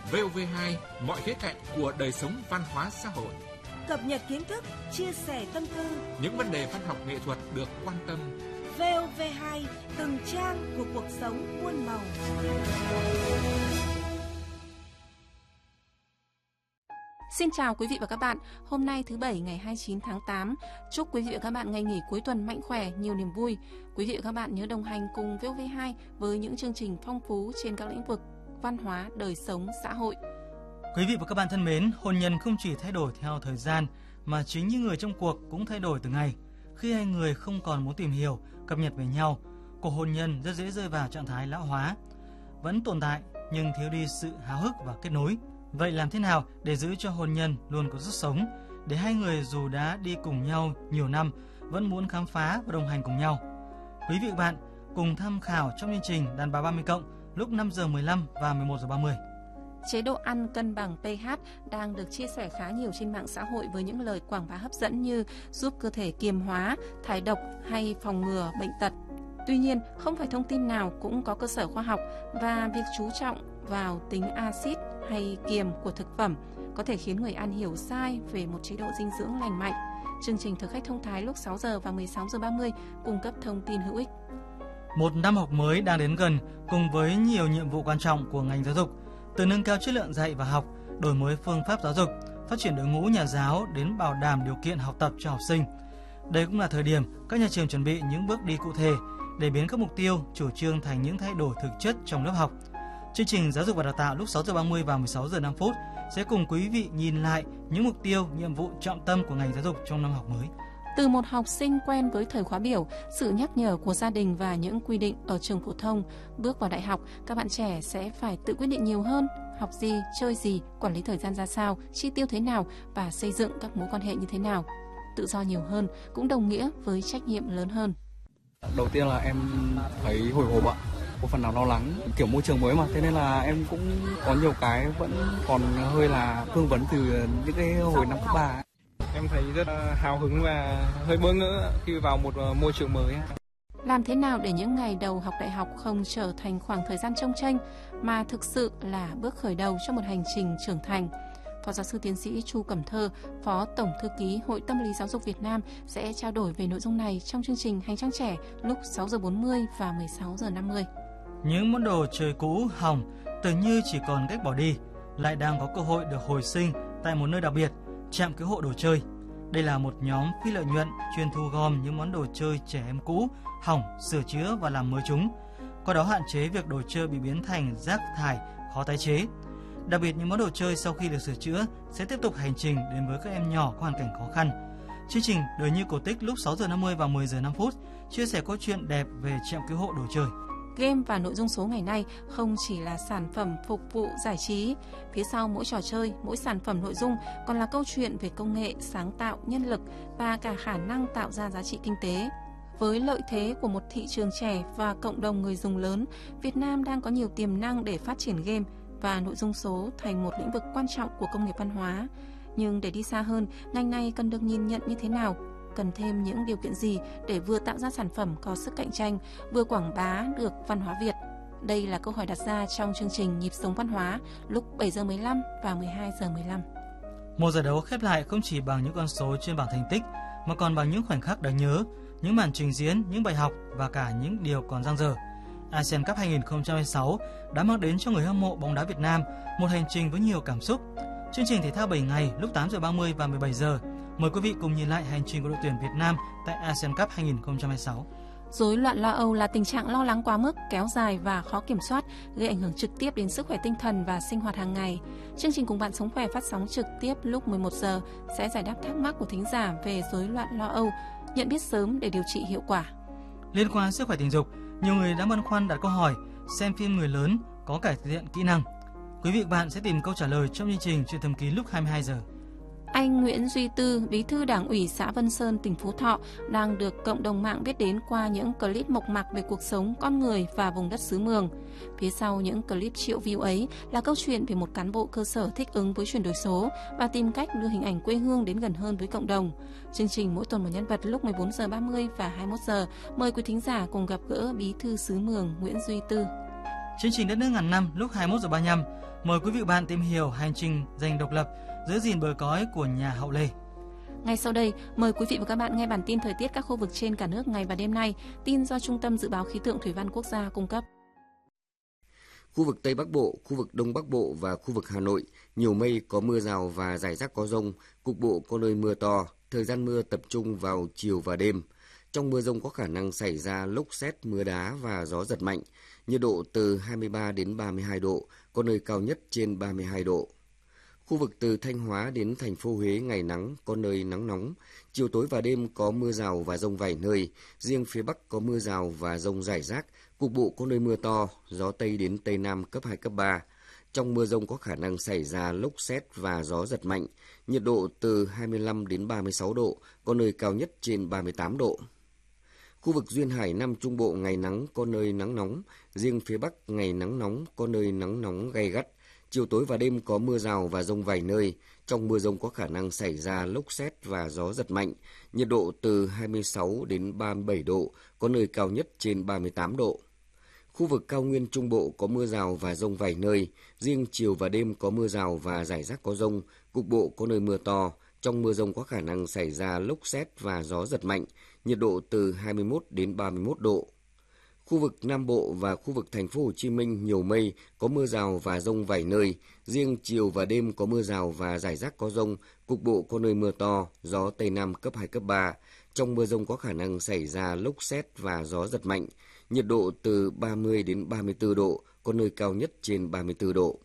VOV2, mọi khía cạnh của đời sống văn hóa xã hội. Cập nhật kiến thức, chia sẻ tâm tư. Những vấn đề văn học nghệ thuật được quan tâm. VOV2, từng trang của cuộc sống muôn màu. Xin chào quý vị và các bạn. Hôm nay thứ Bảy ngày 29 tháng 8. Chúc quý vị và các bạn ngày nghỉ cuối tuần mạnh khỏe, nhiều niềm vui. Quý vị và các bạn nhớ đồng hành cùng VOV2 với những chương trình phong phú trên các lĩnh vực văn hóa, đời sống, xã hội. Quý vị và các bạn thân mến, hôn nhân không chỉ thay đổi theo thời gian mà chính những người trong cuộc cũng thay đổi từng ngày. Khi hai người không còn muốn tìm hiểu, cập nhật về nhau, cuộc hôn nhân rất dễ rơi vào trạng thái lão hóa. Vẫn tồn tại nhưng thiếu đi sự háo hức và kết nối. Vậy làm thế nào để giữ cho hôn nhân luôn có sức sống, để hai người dù đã đi cùng nhau nhiều năm vẫn muốn khám phá và đồng hành cùng nhau? Quý vị và bạn cùng tham khảo trong chương trình Đàn bà 30+ lúc 5 giờ 15 và 11 giờ 30. Chế độ ăn cân bằng pH đang được chia sẻ khá nhiều trên mạng xã hội với những lời quảng bá hấp dẫn như giúp cơ thể kiềm hóa, thải độc hay phòng ngừa bệnh tật. Tuy nhiên, không phải thông tin nào cũng có cơ sở khoa học và việc chú trọng vào tính axit hay kiềm của thực phẩm có thể khiến người ăn hiểu sai về một chế độ dinh dưỡng lành mạnh. Chương trình Thực khách thông thái lúc 6 giờ và 16 giờ 30 cung cấp thông tin hữu ích. Một năm học mới đang đến gần cùng với nhiều nhiệm vụ quan trọng của ngành giáo dục, từ nâng cao chất lượng dạy và học, đổi mới phương pháp giáo dục, phát triển đội ngũ nhà giáo đến bảo đảm điều kiện học tập cho học sinh. Đây cũng là thời điểm các nhà trường chuẩn bị những bước đi cụ thể để biến các mục tiêu, chủ trương thành những thay đổi thực chất trong lớp học. Chương trình Giáo dục và Đào tạo lúc 6 giờ 30 và 16 giờ 5 phút sẽ cùng quý vị nhìn lại những mục tiêu, nhiệm vụ trọng tâm của ngành giáo dục trong năm học mới. Từ một học sinh quen với thời khóa biểu, sự nhắc nhở của gia đình và những quy định ở trường phổ thông, bước vào đại học, các bạn trẻ sẽ phải tự quyết định nhiều hơn, học gì, chơi gì, quản lý thời gian ra sao, chi tiêu thế nào và xây dựng các mối quan hệ như thế nào. Tự do nhiều hơn cũng đồng nghĩa với trách nhiệm lớn hơn. Đầu tiên là em thấy hồi hộp ạ, có phần nào lo lắng, kiểu môi trường mới mà, thế nên là em cũng có nhiều cái vẫn còn hơi là vương vấn từ những cái hồi năm cấp 3. Em thấy rất hào hứng và hơi bỡ ngỡ khi vào một môi trường mới. Làm thế nào để những ngày đầu học đại học không trở thành khoảng thời gian chông chênh mà thực sự là bước khởi đầu cho một hành trình trưởng thành? Phó giáo sư tiến sĩ Chu Cẩm Thơ, Phó Tổng Thư ký Hội Tâm lý Giáo dục Việt Nam sẽ trao đổi về nội dung này trong chương trình Hành trang trẻ lúc 6 giờ 40 và 16 giờ 50. Những món đồ chơi cũ hỏng tưởng như chỉ còn cách bỏ đi, lại đang có cơ hội được hồi sinh tại một nơi đặc biệt, trạm cứu hộ đồ chơi. Đây là một nhóm phi lợi nhuận chuyên thu gom những món đồ chơi trẻ em cũ, hỏng, sửa chữa và làm mới chúng, qua đó hạn chế việc đồ chơi bị biến thành rác thải khó tái chế. Đặc biệt những món đồ chơi sau khi được sửa chữa sẽ tiếp tục hành trình đến với các em nhỏ có hoàn cảnh khó khăn. Chương trình Đời như cổ tích lúc 6 giờ 50 và 10 giờ 5 phút chia sẻ câu chuyện đẹp về trạm cứu hộ đồ chơi. Game và nội dung số ngày nay không chỉ là sản phẩm phục vụ giải trí. Phía sau mỗi trò chơi, mỗi sản phẩm nội dung còn là câu chuyện về công nghệ, sáng tạo, nhân lực và cả khả năng tạo ra giá trị kinh tế. Với lợi thế của một thị trường trẻ và cộng đồng người dùng lớn, Việt Nam đang có nhiều tiềm năng để phát triển game và nội dung số thành một lĩnh vực quan trọng của công nghiệp văn hóa. Nhưng để đi xa hơn, ngành này cần được nhìn nhận như thế nào? Cần thêm những điều kiện gì để vừa tạo ra sản phẩm có sức cạnh tranh, vừa quảng bá được văn hóa Việt? Đây là câu hỏi đặt ra trong chương trình Nhịp sống văn hóa lúc 7 giờ 15 và 12 giờ 15. Một giải đấu khép lại không chỉ bằng những con số trên bảng thành tích, mà còn bằng những khoảnh khắc đáng nhớ, những màn trình diễn, những bài học và cả những điều còn dang dở. ASEAN Cup 2026 đã mang đến cho người hâm mộ bóng đá Việt Nam một hành trình với nhiều cảm xúc. Chương trình thể thao 7 ngày lúc 8 giờ 30 và 17 giờ. Mời quý vị cùng nhìn lại hành trình của đội tuyển Việt Nam tại ASEAN Cup 2026. Rối loạn lo âu là tình trạng lo lắng quá mức, kéo dài và khó kiểm soát, gây ảnh hưởng trực tiếp đến sức khỏe tinh thần và sinh hoạt hàng ngày. Chương trình Cùng bạn sống khỏe phát sóng trực tiếp lúc 11 giờ sẽ giải đáp thắc mắc của thính giả về rối loạn lo âu, nhận biết sớm để điều trị hiệu quả. Liên quan sức khỏe tình dục, nhiều người đã băn khoăn đặt câu hỏi xem phim người lớn có cải thiện kỹ năng. Quý vị và bạn sẽ tìm câu trả lời trong chương trình Chuyện thầm kín lúc 22 giờ. Anh Nguyễn Duy Tư, bí thư Đảng ủy xã Vân Sơn, tỉnh Phú Thọ đang được cộng đồng mạng biết đến qua những clip mộc mạc về cuộc sống, con người và vùng đất xứ Mường. Phía sau những clip triệu view ấy là câu chuyện về một cán bộ cơ sở thích ứng với chuyển đổi số và tìm cách đưa hình ảnh quê hương đến gần hơn với cộng đồng. Chương trình mỗi tuần một nhân vật lúc 14 giờ 30 và 21 giờ. Mời quý thính giả cùng gặp gỡ bí thư xứ Mường Nguyễn Duy Tư. Chương trình Đất nước ngàn năm lúc 21h35. Mời quý vị bạn tìm hiểu hành trình giành độc lập, giữ gìn bờ cõi của nhà Hậu Lê. Ngay sau đây, mời quý vị và các bạn nghe bản tin thời tiết các khu vực trên cả nước ngày và đêm nay. Tin do Trung tâm Dự báo Khí tượng Thủy văn Quốc gia cung cấp. Khu vực Tây Bắc Bộ, khu vực Đông Bắc Bộ và khu vực Hà Nội, nhiều mây, có mưa rào và rải rác có dông, cục bộ có nơi mưa to, thời gian mưa tập trung vào chiều và đêm. Trong mưa dông có khả năng xảy ra lốc sét, mưa đá và gió giật mạnh, nhiệt độ từ 23 đến 32 độ, có nơi cao nhất trên 32 độ. Khu vực từ Thanh Hóa đến thành phố Huế ngày nắng, có nơi nắng nóng, chiều tối và đêm có mưa rào và dông vài nơi, riêng phía Bắc có mưa rào và dông rải rác, cục bộ có nơi mưa to, gió Tây đến Tây Nam cấp 2, cấp 3. Trong mưa dông có khả năng xảy ra lốc sét và gió giật mạnh, nhiệt độ từ 25 đến 36 độ, có nơi cao nhất trên 38 độ. Khu vực Duyên Hải Nam Trung Bộ ngày nắng, có nơi nắng nóng, riêng phía Bắc ngày nắng nóng, có nơi nắng nóng gay gắt. Chiều tối và đêm có mưa rào và dông vài nơi, trong mưa dông có khả năng xảy ra lốc sét và gió giật mạnh, nhiệt độ từ 26 đến 37 độ, có nơi cao nhất trên 38 độ. Khu vực cao nguyên Trung Bộ có mưa rào và dông vài nơi, riêng chiều và đêm có mưa rào và rải rác có dông, cục bộ có nơi mưa to, trong mưa dông có khả năng xảy ra lốc sét và gió giật mạnh, nhiệt độ từ 21 đến 31 độ. Khu vực Nam Bộ và khu vực thành phố Hồ Chí Minh nhiều mây, có mưa rào và dông vài nơi, riêng chiều và đêm có mưa rào và rải rác có dông, cục bộ có nơi mưa to, gió Tây Nam cấp 2, cấp 3. Trong mưa dông có khả năng xảy ra lốc sét và gió giật mạnh, nhiệt độ từ 30 đến 34 độ, có nơi cao nhất trên 34 độ.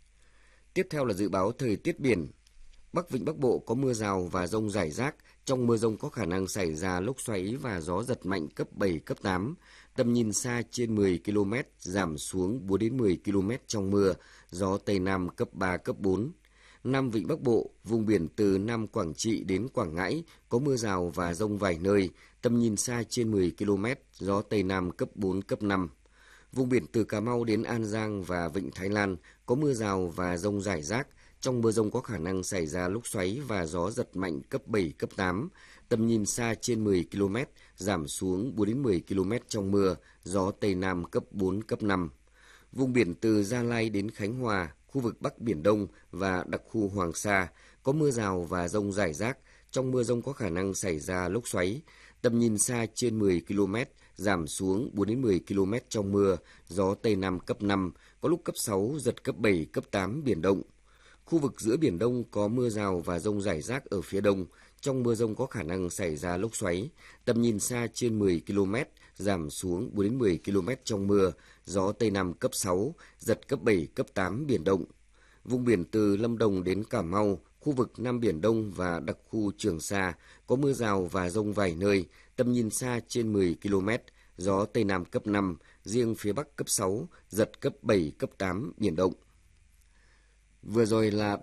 Tiếp theo là dự báo thời tiết biển. Bắc Vịnh Bắc Bộ có mưa rào và dông rải rác, trong mưa dông có khả năng xảy ra lốc xoáy và gió giật mạnh cấp 7, cấp 8. Tầm nhìn xa trên 10 km, giảm xuống 4 đến 10 km trong mưa, gió Tây Nam cấp 3, cấp 4. Nam Vịnh Bắc Bộ, vùng biển từ Nam Quảng Trị đến Quảng Ngãi, có mưa rào và dông vài nơi, tầm nhìn xa trên 10 km, gió Tây Nam cấp 4, cấp 5. Vùng biển từ Cà Mau đến An Giang và Vịnh Thái Lan, có mưa rào và dông rải rác, trong mưa dông có khả năng xảy ra lốc xoáy và gió giật mạnh cấp 7, cấp 8. Tầm nhìn xa trên 10 km, giảm xuống 4 đến 10 km trong mưa, gió Tây Nam cấp 4, cấp 5. Vùng biển từ Gia Lai đến Khánh Hòa, khu vực Bắc Biển Đông và đặc khu Hoàng Sa, có mưa rào và dông rải rác, trong mưa dông có khả năng xảy ra lốc xoáy. Tầm nhìn xa trên 10 km, giảm xuống 4 đến 10 km trong mưa, gió Tây Nam cấp 5, có lúc cấp 6, giật cấp 7, cấp 8 biển động. Khu vực giữa Biển Đông có mưa rào và dông rải rác ở phía đông, trong mưa dông có khả năng xảy ra lốc xoáy, tầm nhìn xa trên 10 km, giảm xuống 4 đến 10 km trong mưa, gió Tây Nam cấp 6, giật cấp 7, cấp 8 biển động. Vùng biển từ Lâm Đồng đến Cà Mau, khu vực Nam Biển Đông và đặc khu Trường Sa, có mưa rào và dông vài nơi, tầm nhìn xa trên 10 km, gió Tây Nam cấp 5, riêng phía Bắc cấp 6, giật cấp 7, cấp 8 biển động. Vừa rồi là